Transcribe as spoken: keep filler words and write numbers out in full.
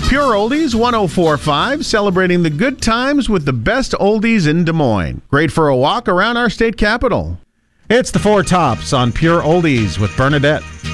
Pure Oldies one oh four point five, celebrating the good times with the best oldies in Des Moines. Great for a walk around our state capital. It's the Four Tops on Pure Oldies with Bernadette.